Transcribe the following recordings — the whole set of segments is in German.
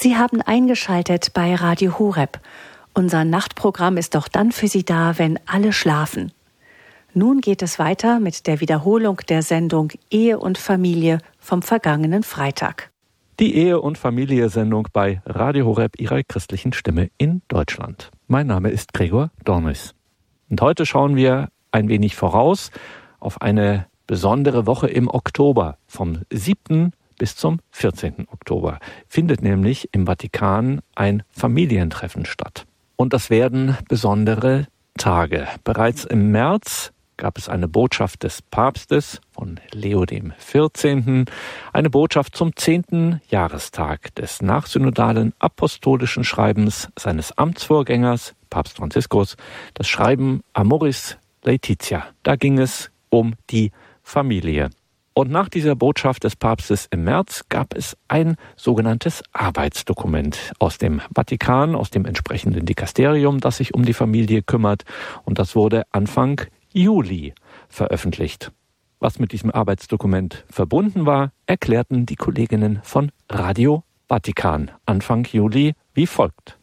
Sie haben eingeschaltet bei Radio Horeb. Unser Nachtprogramm ist doch dann für Sie da, wenn alle schlafen. Nun geht es weiter mit der Wiederholung der Sendung Ehe und Familie vom vergangenen Freitag. Die Ehe- und Familie-Sendung bei Radio Horeb, Ihrer christlichen Stimme in Deutschland. Mein Name ist Gregor Dornis. Und heute schauen wir ein wenig voraus auf eine besondere Woche im Oktober. Vom 7. bis zum 14. Oktober findet nämlich im Vatikan ein Familientreffen statt. Und das werden besondere Tage. Bereits im März gab es eine Botschaft des Papstes von Leo XIV., eine Botschaft zum 10. Jahrestag des nachsynodalen apostolischen Schreibens seines Amtsvorgängers, Papst Franziskus, das Schreiben Amoris Laetitia. Da ging es um die Familie. Und nach dieser Botschaft des Papstes im März gab es ein sogenanntes Arbeitsdokument aus dem Vatikan, aus dem entsprechenden Dikasterium, das sich um die Familie kümmert. Und das wurde Anfang Juli veröffentlicht. Was mit diesem Arbeitsdokument verbunden war, erklärten die Kolleginnen von Radio Vatikan Anfang Juli wie folgt.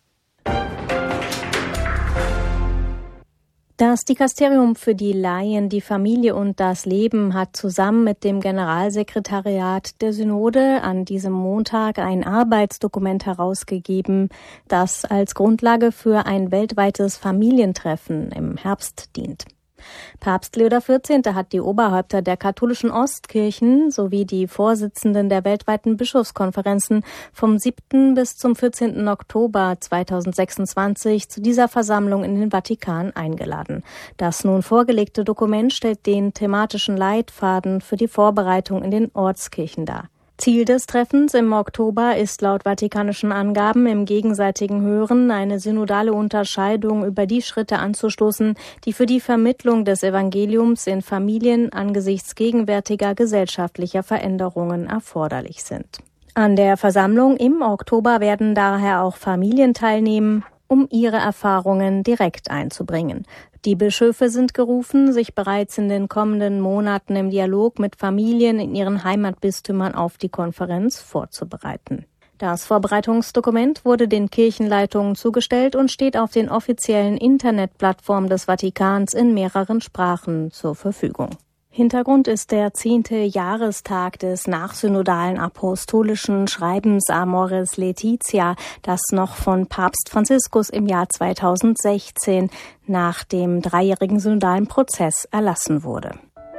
Das Dikasterium für die Laien, die Familie und das Leben hat zusammen mit dem Generalsekretariat der Synode an diesem Montag ein Arbeitsdokument herausgegeben, das als Grundlage für ein weltweites Familientreffen im Herbst dient. Papst Leo XIV. Hat die Oberhäupter der katholischen Ostkirchen sowie die Vorsitzenden der weltweiten Bischofskonferenzen vom 7. bis zum 14. Oktober 2026 zu dieser Versammlung in den Vatikan eingeladen. Das nun vorgelegte Dokument stellt den thematischen Leitfaden für die Vorbereitung in den Ortskirchen dar. Ziel des Treffens im Oktober ist laut vatikanischen Angaben im gegenseitigen Hören eine synodale Unterscheidung über die Schritte anzustoßen, die für die Vermittlung des Evangeliums in Familien angesichts gegenwärtiger gesellschaftlicher Veränderungen erforderlich sind. An der Versammlung im Oktober werden daher auch Familien teilnehmen, um ihre Erfahrungen direkt einzubringen. Die Bischöfe sind gerufen, sich bereits in den kommenden Monaten im Dialog mit Familien in ihren Heimatbistümern auf die Konferenz vorzubereiten. Das Vorbereitungsdokument wurde den Kirchenleitungen zugestellt und steht auf den offiziellen Internetplattformen des Vatikans in mehreren Sprachen zur Verfügung. Hintergrund ist der 10. Jahrestag des nachsynodalen apostolischen Schreibens Amoris Laetitia, das noch von Papst Franziskus im Jahr 2016 nach dem 3-jährigen synodalen Prozess erlassen wurde.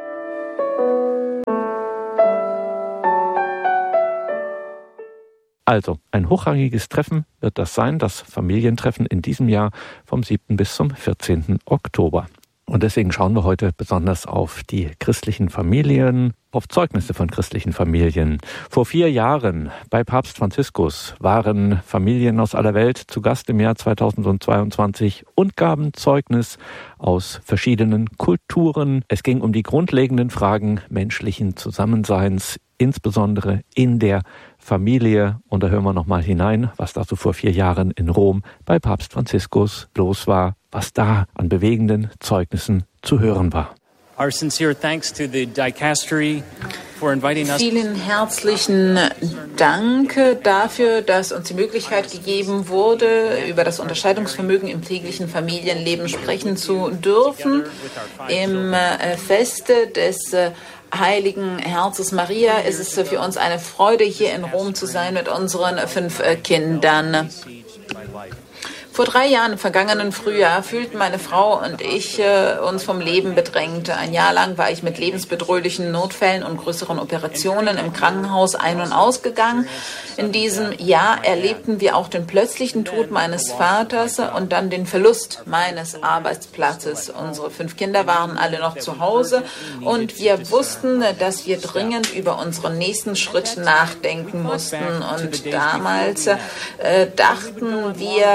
Also, ein hochrangiges Treffen wird das sein, das Familientreffen in diesem Jahr vom 7. bis zum 14. Oktober. Und deswegen schauen wir heute besonders auf die christlichen Familien, auf Zeugnisse von christlichen Familien. Vor 4 Jahren bei Papst Franziskus waren Familien aus aller Welt zu Gast im Jahr 2022 und gaben Zeugnis aus verschiedenen Kulturen. Es ging um die grundlegenden Fragen menschlichen Zusammenseins, insbesondere in der Familie. Und da hören wir nochmal hinein, was da so vor 4 Jahren in Rom bei Papst Franziskus los war, was da an bewegenden Zeugnissen zu hören war. Our sincere thanks to the dicastery for inviting us. Vielen herzlichen Dank dafür, dass uns die Möglichkeit gegeben wurde, über das Unterscheidungsvermögen im täglichen Familienleben sprechen zu dürfen. Im Feste des Heiligen Herzens Maria ist es für uns eine Freude, hier in Rom zu sein mit unseren 5 Kindern. Vor 3 Jahren, im vergangenen Frühjahr, fühlten meine Frau und ich uns vom Leben bedrängt. Ein Jahr lang war ich mit lebensbedrohlichen Notfällen und größeren Operationen im Krankenhaus ein- und ausgegangen. In diesem Jahr erlebten wir auch den plötzlichen Tod meines Vaters und dann den Verlust meines Arbeitsplatzes. Unsere 5 Kinder waren alle noch zu Hause und wir wussten, dass wir dringend über unseren nächsten Schritt nachdenken mussten. Und damals dachten wir an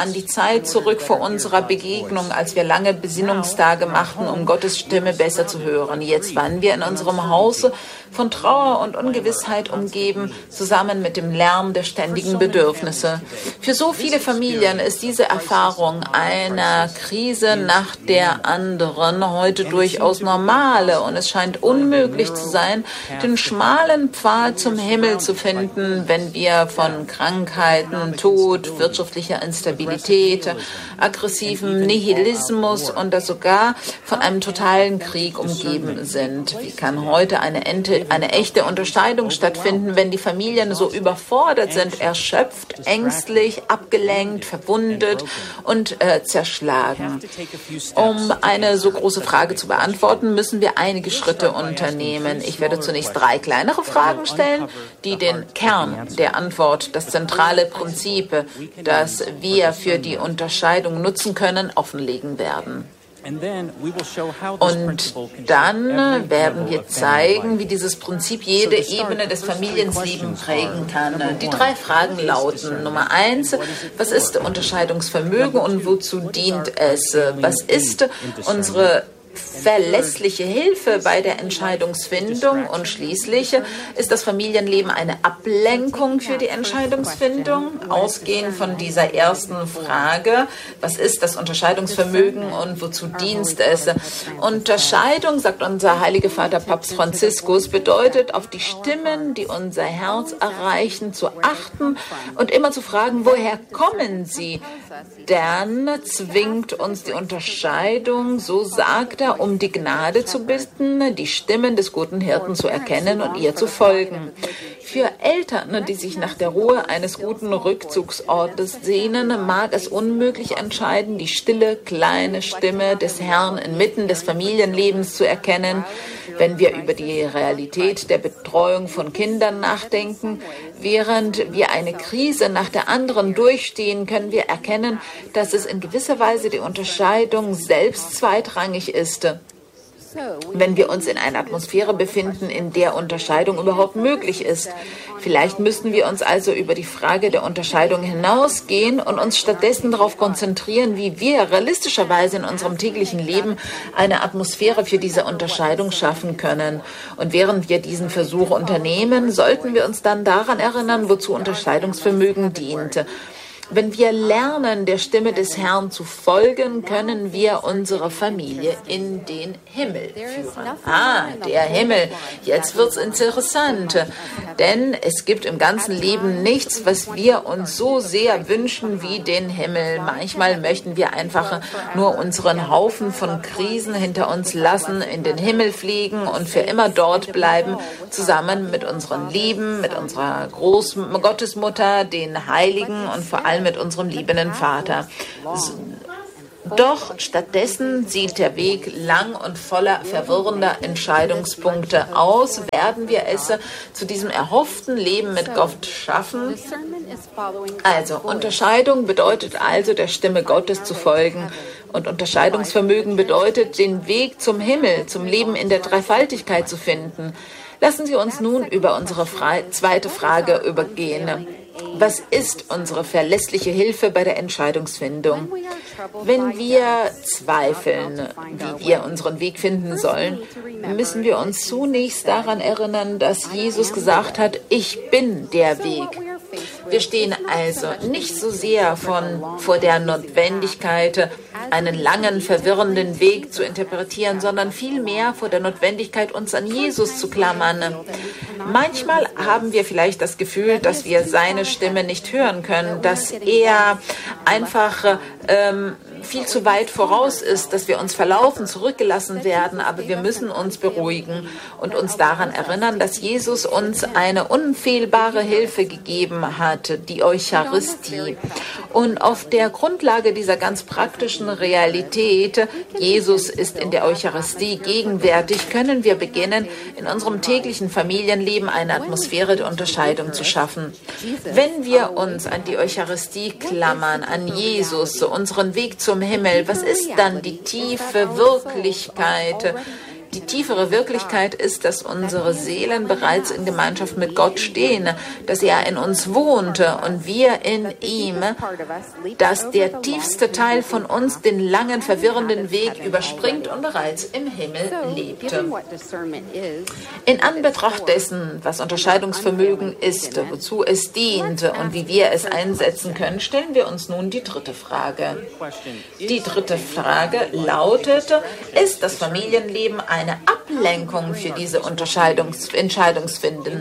an die Zeit zurück vor unserer Begegnung, als wir lange Besinnungstage machten, um Gottes Stimme besser zu hören. Jetzt waren wir in unserem Hause von Trauer und Ungewissheit umgeben, zusammen mit dem Lärm der ständigen Bedürfnisse. Für so viele Familien ist diese Erfahrung einer Krise nach der anderen heute durchaus normale und es scheint unmöglich zu sein, den schmalen Pfad zum Himmel zu finden, wenn wir von Krankheiten, Tod, wirtschaftlicher Instabilität, aggressivem Nihilismus und sogar von einem totalen Krieg umgeben sind. Wie kann heute eine echte Unterscheidung stattfinden, wenn die Familien so überfordert sind, erschöpft, ängstlich, abgelenkt, verwundet und zerschlagen? Um eine so große Frage zu beantworten, müssen wir einige Schritte unternehmen. Ich werde zunächst 3 kleinere Fragen stellen, die den Kern der Antwort, das zentrale Prinzip, das wir für die Unterscheidung nutzen können, offenlegen werden. Und dann werden wir zeigen, wie dieses Prinzip jede Ebene des Familienlebens prägen kann. Die 3 Fragen lauten: Nummer 1, was ist Unterscheidungsvermögen und wozu dient es? Was ist unsere verlässliche Hilfe bei der Entscheidungsfindung? Und schließlich, ist das Familienleben eine Ablenkung für die Entscheidungsfindung? Ausgehend von dieser ersten Frage, was ist das Unterscheidungsvermögen und wozu dient es? Unterscheidung, sagt unser heiliger Vater Papst Franziskus, bedeutet, auf die Stimmen, die unser Herz erreichen, zu achten und immer zu fragen, woher kommen sie? Dann zwingt uns die Unterscheidung, so sagt er, um die Gnade zu bitten, die Stimmen des guten Hirten zu erkennen und ihr zu folgen. Für Eltern, die sich nach der Ruhe eines guten Rückzugsortes sehnen, mag es unmöglich entscheiden, die stille, kleine Stimme des Herrn inmitten des Familienlebens zu erkennen. Wenn wir über die Realität der Betreuung von Kindern nachdenken, während wir eine Krise nach der anderen durchstehen, können wir erkennen, dass es in gewisser Weise die Unterscheidung selbst zweitrangig ist. Wenn wir uns in einer Atmosphäre befinden, in der Unterscheidung überhaupt möglich ist. Vielleicht müssten wir uns also über die Frage der Unterscheidung hinausgehen und uns stattdessen darauf konzentrieren, wie wir realistischerweise in unserem täglichen Leben eine Atmosphäre für diese Unterscheidung schaffen können. Und während wir diesen Versuch unternehmen, sollten wir uns dann daran erinnern, wozu Unterscheidungsvermögen dient. Wenn wir lernen, der Stimme des Herrn zu folgen, können wir unsere Familie in den Himmel führen. Der Himmel. Jetzt wird's interessant. Denn es gibt im ganzen Leben nichts, was wir uns so sehr wünschen wie den Himmel. Manchmal möchten wir einfach nur unseren Haufen von Krisen hinter uns lassen, in den Himmel fliegen und für immer dort bleiben, zusammen mit unseren Lieben, mit unserer Gottesmutter, den Heiligen und vor allem mit unserem liebenden Vater. Doch stattdessen sieht der Weg lang und voller verwirrender Entscheidungspunkte aus. Werden wir es zu diesem erhofften Leben mit Gott schaffen? Also, Unterscheidung bedeutet also, der Stimme Gottes zu folgen. Und Unterscheidungsvermögen bedeutet, den Weg zum Himmel, zum Leben in der Dreifaltigkeit zu finden. Lassen Sie uns nun über unsere zweite Frage übergehen. Was ist unsere verlässliche Hilfe bei der Entscheidungsfindung? Wenn wir zweifeln, wie wir unseren Weg finden sollen, müssen wir uns zunächst daran erinnern, dass Jesus gesagt hat, ich bin der Weg. Wir stehen also nicht so sehr vor der Notwendigkeit, einen langen, verwirrenden Weg zu interpretieren, sondern vielmehr vor der Notwendigkeit, uns an Jesus zu klammern. Manchmal haben wir vielleicht das Gefühl, dass wir seine Stimme nicht hören können, dass er einfach viel zu weit voraus ist, dass wir uns verlaufen, zurückgelassen werden, aber wir müssen uns beruhigen und uns daran erinnern, dass Jesus uns eine unfehlbare Hilfe gegeben hat, die Eucharistie. Und auf der Grundlage dieser ganz praktischen Realität, Jesus ist in der Eucharistie gegenwärtig, können wir beginnen, in unserem täglichen Familienleben eine Atmosphäre der Unterscheidung zu schaffen. Wenn wir uns an die Eucharistie klammern, an Jesus, unseren Weg zum Himmel, was ist dann die tiefe Wirklichkeit, Die tiefere Wirklichkeit ist, dass unsere Seelen bereits in Gemeinschaft mit Gott stehen, dass er in uns wohnte und wir in ihm, dass der tiefste Teil von uns den langen, verwirrenden Weg überspringt und bereits im Himmel lebte. In Anbetracht dessen, was Unterscheidungsvermögen ist, wozu es dient und wie wir es einsetzen können, stellen wir uns nun die dritte Frage. Die dritte Frage lautet, ist das Familienleben eine Ablenkung für diese Entscheidungsfinden?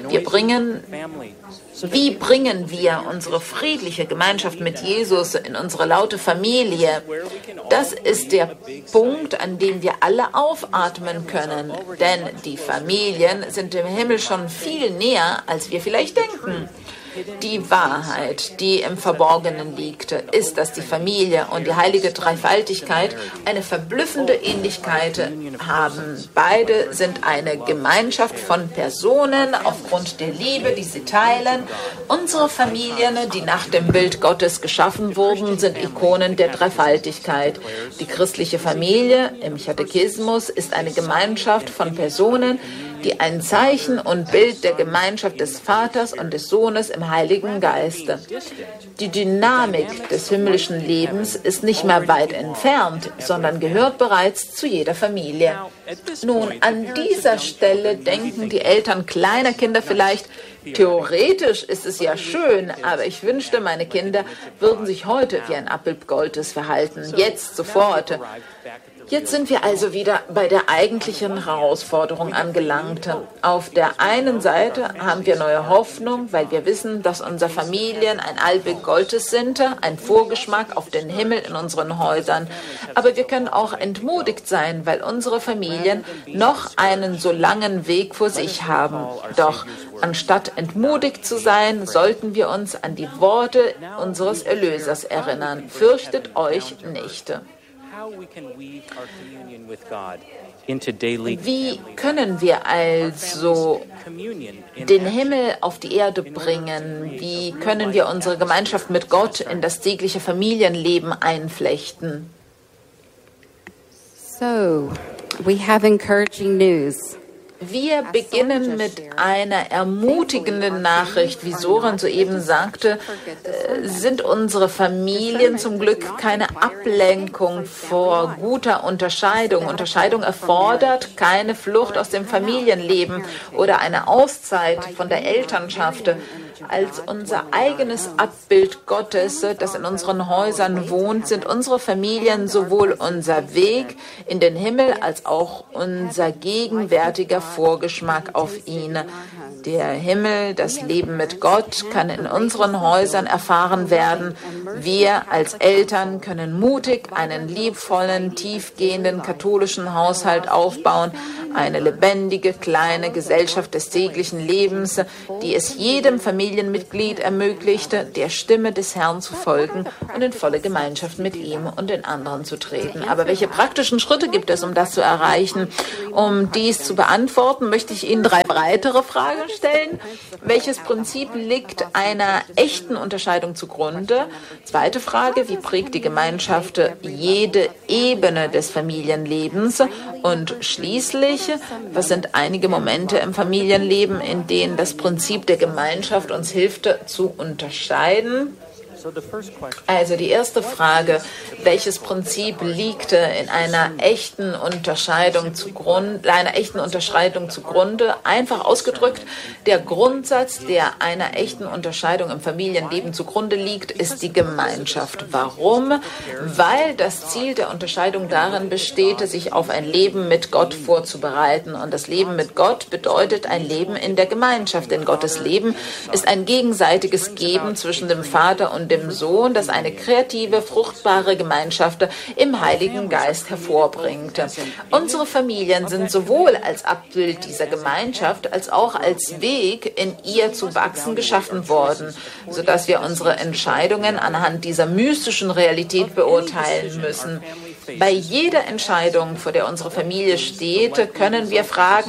Wie bringen wir unsere friedliche Gemeinschaft mit Jesus in unsere laute Familie? Das ist der Punkt, an dem wir alle aufatmen können, denn die Familien sind im Himmel schon viel näher, als wir vielleicht denken. Die Wahrheit, die im Verborgenen liegt, ist, dass die Familie und die heilige Dreifaltigkeit eine verblüffende Ähnlichkeit haben. Beide sind eine Gemeinschaft von Personen aufgrund der Liebe, die sie teilen. Unsere Familien, die nach dem Bild Gottes geschaffen wurden, sind Ikonen der Dreifaltigkeit. Die christliche Familie im Katechismus ist eine Gemeinschaft von Personen, die ein Zeichen und Bild der Gemeinschaft des Vaters und des Sohnes im Heiligen Geiste. Die Dynamik des himmlischen Lebens ist nicht mehr weit entfernt, sondern gehört bereits zu jeder Familie. Nun, an dieser Stelle denken die Eltern kleiner Kinder vielleicht, theoretisch ist es ja schön, aber ich wünschte, meine Kinder würden sich heute wie ein Abbild Gottes verhalten, jetzt, sofort. Jetzt sind wir also wieder bei der eigentlichen Herausforderung angelangt. Auf der einen Seite haben wir neue Hoffnung, weil wir wissen, dass unsere Familien ein Allbild Gottes sind, ein Vorgeschmack auf den Himmel in unseren Häusern. Aber wir können auch entmutigt sein, weil unsere Familien noch einen so langen Weg vor sich haben. Doch anstatt entmutigt zu sein, sollten wir uns an die Worte unseres Erlösers erinnern. Fürchtet euch nicht. Wie können wir also den Himmel auf die Erde bringen? Wie können wir unsere Gemeinschaft mit Gott in das tägliche Familienleben einflechten? So, we have encouraging news. Wir beginnen mit einer ermutigenden Nachricht. Wie Soren soeben sagte, sind unsere Familien zum Glück keine Ablenkung vor guter Unterscheidung. Unterscheidung erfordert keine Flucht aus dem Familienleben oder eine Auszeit von der Elternschaft. Als unser eigenes Abbild Gottes, das in unseren Häusern wohnt, sind unsere Familien sowohl unser Weg in den Himmel als auch unser gegenwärtiger Vorgeschmack auf ihn. Der Himmel, das Leben mit Gott, kann in unseren Häusern erfahren werden. Wir als Eltern können mutig einen liebvollen, tiefgehenden katholischen Haushalt aufbauen, eine lebendige, kleine Gesellschaft des täglichen Lebens, die es jedem Familienmitglied ermöglicht, der Stimme des Herrn zu folgen und in volle Gemeinschaft mit ihm und den anderen zu treten. Aber welche praktischen Schritte gibt es, um das zu erreichen? Um dies zu beantworten, möchte ich Ihnen 3 weitere Fragen stellen. Welches Prinzip liegt einer echten Unterscheidung zugrunde? Zweite Frage, wie prägt die Gemeinschaft jede Ebene des Familienlebens? Und schließlich, was sind einige Momente im Familienleben, in denen das Prinzip der Gemeinschaft uns hilft, zu unterscheiden? Also die erste Frage, welches Prinzip liegt in einer echten Unterscheidung zugrunde? Einfach ausgedrückt, der Grundsatz, der einer echten Unterscheidung im Familienleben zugrunde liegt, ist die Gemeinschaft. Warum? Weil das Ziel der Unterscheidung darin besteht, sich auf ein Leben mit Gott vorzubereiten. Und das Leben mit Gott bedeutet ein Leben in der Gemeinschaft. Denn Gottes Leben ist ein gegenseitiges Geben zwischen dem Vater und dem Sohn, das eine kreative, fruchtbare Gemeinschaft im Heiligen Geist hervorbringt. Unsere Familien sind sowohl als Abbild dieser Gemeinschaft als auch als Weg, in ihr zu wachsen, geschaffen worden, sodass wir unsere Entscheidungen anhand dieser mystischen Realität beurteilen müssen. Bei jeder Entscheidung, vor der unsere Familie steht, können wir fragen,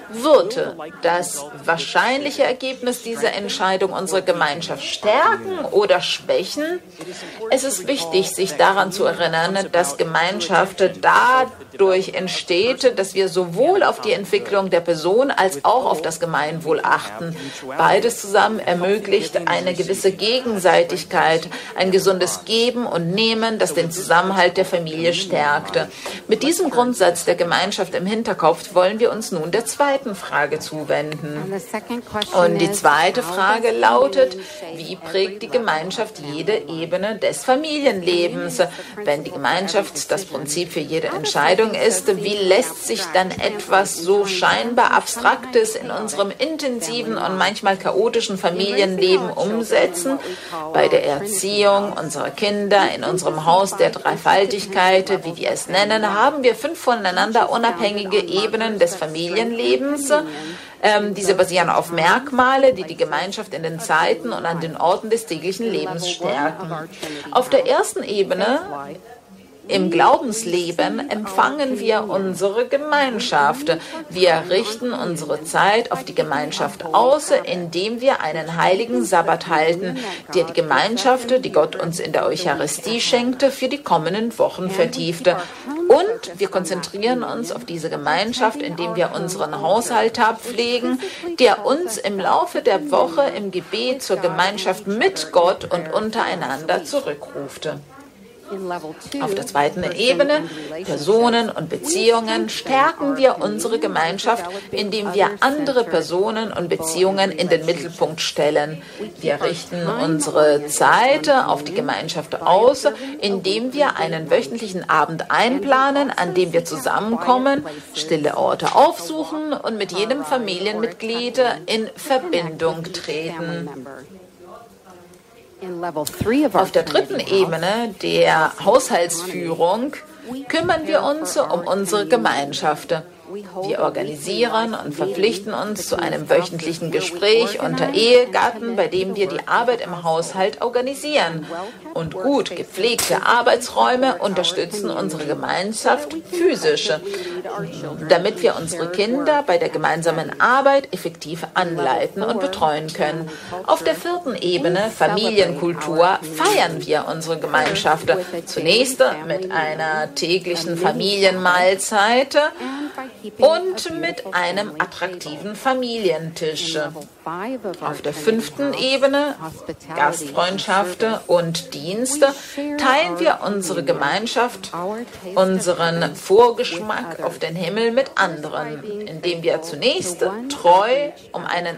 würde das wahrscheinliche Ergebnis dieser Entscheidung unsere Gemeinschaft stärken oder schwächen? Es ist wichtig, sich daran zu erinnern, dass Gemeinschaft dadurch entsteht, dass wir sowohl auf die Entwicklung der Person als auch auf das Gemeinwohl achten. Beides zusammen ermöglicht eine gewisse Gegenseitigkeit, ein gesundes Geben und Nehmen, das den Zusammenhalt der Familie stärkt. Mit diesem Grundsatz der Gemeinschaft im Hinterkopf wollen wir uns nun der zweiten Frage zuwenden. Und die zweite Frage lautet, wie prägt die Gemeinschaft jede Ebene des Familienlebens? Wenn die Gemeinschaft das Prinzip für jede Entscheidung ist, wie lässt sich dann etwas so scheinbar Abstraktes in unserem intensiven und manchmal chaotischen Familienleben umsetzen? Bei der Erziehung unserer Kinder, in unserem Haus der Dreifaltigkeit, wie wir es nennen, haben wir 5 voneinander unabhängige Ebenen des Familienlebens. Diese basieren auf Merkmale, die die Gemeinschaft in den Zeiten und an den Orten des täglichen Lebens stärken. Auf der ersten Ebene, im Glaubensleben, empfangen wir unsere Gemeinschaft. Wir richten unsere Zeit auf die Gemeinschaft aus, indem wir einen heiligen Sabbat halten, der die Gemeinschaft, die Gott uns in der Eucharistie schenkte, für die kommenden Wochen vertiefte. Und wir konzentrieren uns auf diese Gemeinschaft, indem wir unseren Haushalter pflegen, der uns im Laufe der Woche im Gebet zur Gemeinschaft mit Gott und untereinander zurückruft. Auf der zweiten Ebene, Personen und Beziehungen, stärken wir unsere Gemeinschaft, indem wir andere Personen und Beziehungen in den Mittelpunkt stellen. Wir richten unsere Zeit auf die Gemeinschaft aus, indem wir einen wöchentlichen Abend einplanen, an dem wir zusammenkommen, stille Orte aufsuchen und mit jedem Familienmitglied in Verbindung treten. Auf der dritten Ebene, der Haushaltsführung, kümmern wir uns um unsere Gemeinschaft. Wir organisieren und verpflichten uns zu einem wöchentlichen Gespräch unter Ehegatten, bei dem wir die Arbeit im Haushalt organisieren. Und gut gepflegte Arbeitsräume unterstützen unsere Gemeinschaft physisch, damit wir unsere Kinder bei der gemeinsamen Arbeit effektiv anleiten und betreuen können. Auf der vierten Ebene, Familienkultur, feiern wir unsere Gemeinschaft. Zunächst mit einer täglichen Familienmahlzeit und mit einem attraktiven Familientisch. Auf der fünften Ebene, Gastfreundschaft und Dienst, teilen wir unsere Gemeinschaft, unseren Vorgeschmack auf den Himmel mit anderen, indem wir uns zunächst treu um einen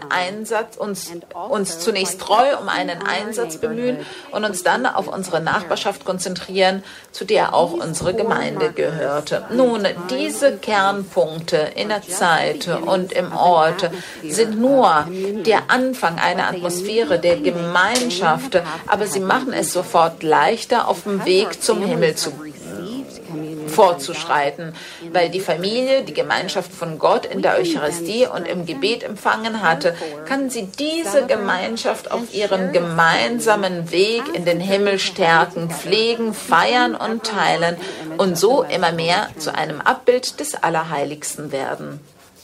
Einsatz bemühen und uns dann auf unsere Nachbarschaft konzentrieren, zu der auch unsere Gemeinde gehört. Nun, diese Kernpunkte in der Zeit und im Ort sind nur der Anfang einer Atmosphäre der Gemeinschaft, aber sie machen es sofort leichter, auf dem Weg zum Himmel fortzuschreiten, weil die Familie die Gemeinschaft von Gott in der Eucharistie und im Gebet empfangen hatte, kann sie diese Gemeinschaft auf ihrem gemeinsamen Weg in den Himmel stärken, pflegen, feiern und teilen und so immer mehr zu einem Abbild des Allerheiligsten werden.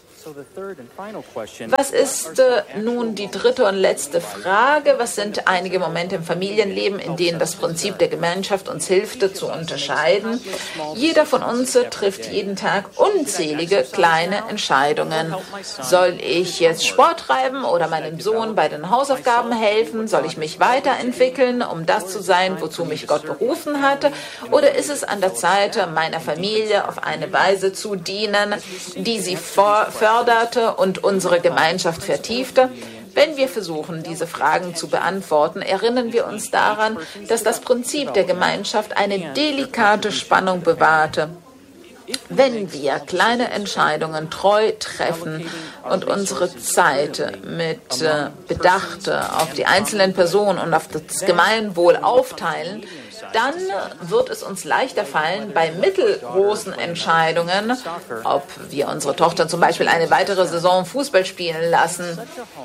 Was ist nun die dritte und letzte Frage? Was sind einige Momente im Familienleben, in denen das Prinzip der Gemeinschaft uns hilft, zu unterscheiden? Jeder von uns trifft jeden Tag unzählige kleine Entscheidungen. Soll ich jetzt Sport treiben oder meinem Sohn bei den Hausaufgaben helfen? Soll ich mich weiterentwickeln, um das zu sein, wozu mich Gott berufen hatte? Oder ist es an der Zeit, meiner Familie auf eine Weise zu dienen, die sie förderte und unsere Gemeinschaft vertiefte? Wenn wir versuchen, diese Fragen zu beantworten, erinnern wir uns daran, dass das Prinzip der Gemeinschaft eine delikate Spannung bewahrte. Wenn wir kleine Entscheidungen treu treffen und unsere Zeit mit Bedacht auf die einzelnen Personen und auf das Gemeinwohl aufteilen, dann wird es uns leichter fallen, bei mittelgroßen Entscheidungen, ob wir unsere Tochter zum Beispiel eine weitere Saison Fußball spielen lassen,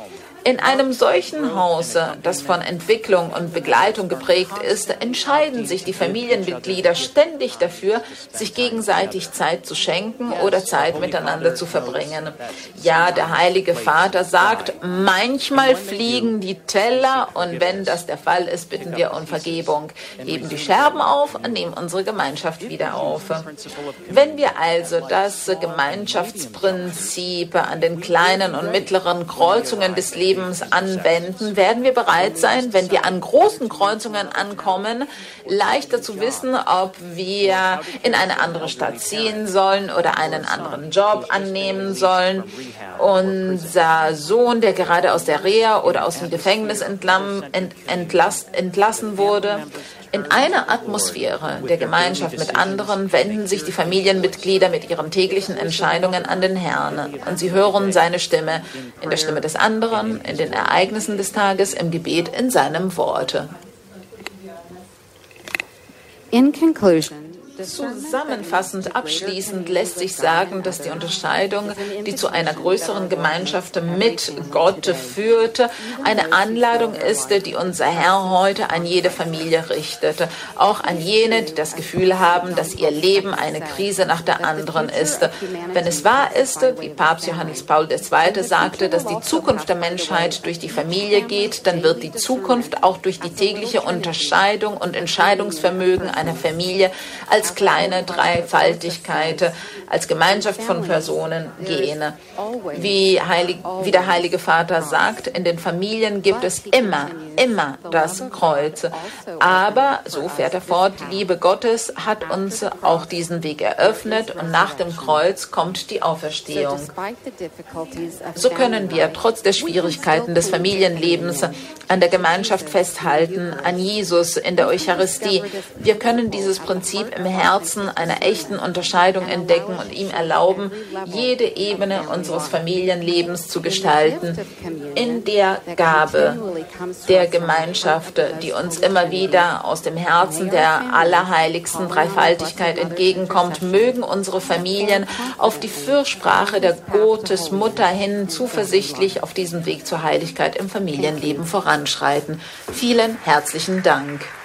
In einem solchen Hause, das von Entwicklung und Begleitung geprägt ist, entscheiden sich die Familienmitglieder ständig dafür, sich gegenseitig Zeit zu schenken oder Zeit miteinander zu verbringen. Ja, der Heilige Vater sagt, manchmal fliegen die Teller und wenn das der Fall ist, bitten wir um Vergebung, heben die Scherben auf und nehmen unsere Gemeinschaft wieder auf. Wenn wir also das Gemeinschaftsprinzip an den kleinen und mittleren Kreuzungen des Lebens anwenden, werden wir bereit sein, wenn wir an großen Kreuzungen ankommen, leichter zu wissen, ob wir in eine andere Stadt ziehen sollen oder einen anderen Job annehmen sollen. Unser Sohn, der gerade aus der Reha oder aus dem Gefängnis entlassen wurde, in einer Atmosphäre der Gemeinschaft mit anderen wenden sich die Familienmitglieder mit ihren täglichen Entscheidungen an den Herrn und sie hören seine Stimme in der Stimme des anderen, in den Ereignissen des Tages, im Gebet, in seinem Worte. In conclusion, Zusammenfassend abschließend lässt sich sagen, dass die Unterscheidung, die zu einer größeren Gemeinschaft mit Gott führte, eine Anladung ist, die unser Herr heute an jede Familie richtet. Auch an jene, die das Gefühl haben, dass ihr Leben eine Krise nach der anderen ist. Wenn es wahr ist, wie Papst Johannes Paul II. Sagte, dass die Zukunft der Menschheit durch die Familie geht, dann wird die Zukunft auch durch die tägliche Unterscheidung und Entscheidungsvermögen einer Familie als kleine Dreifaltigkeit, als Gemeinschaft von Personen gehen. Wie der Heilige Vater sagt, in den Familien gibt es immer das Kreuz. Aber, so fährt er fort, die Liebe Gottes hat uns auch diesen Weg eröffnet und nach dem Kreuz kommt die Auferstehung. So können wir trotz der Schwierigkeiten des Familienlebens an der Gemeinschaft festhalten, an Jesus in der Eucharistie. Wir können dieses Prinzip im Herzen einer echten Unterscheidung entdecken und ihm erlauben, jede Ebene unseres Familienlebens zu gestalten, in der Gabe der Gemeinschaft, die uns immer wieder aus dem Herzen der allerheiligsten Dreifaltigkeit entgegenkommt. Mögen unsere Familien auf die Fürsprache der Gottesmutter hin zuversichtlich auf diesem Weg zur Heiligkeit im Familienleben voranschreiten. Vielen herzlichen Dank.